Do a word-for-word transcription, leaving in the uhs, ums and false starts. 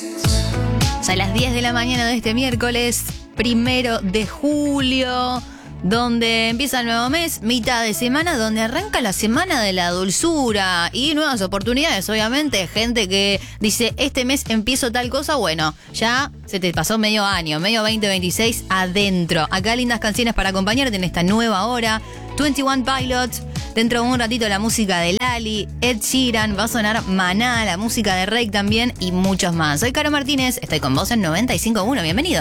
Ya a las diez de la mañana de este miércoles, primero de julio, donde empieza el nuevo mes, mitad de semana, donde arranca la semana de la dulzura y nuevas oportunidades, obviamente. Gente que dice, este mes empiezo tal cosa, bueno, ya se te pasó medio año, medio veinte veintiséis adentro. Acá lindas canciones para acompañarte en esta nueva hora. veintiuno Pilots. Dentro de un ratito la música de Lali, Ed Sheeran, va a sonar Maná, la música de Rake también y muchos más. Soy Caro Martínez, estoy con vos en noventa y cinco punto uno, bienvenido.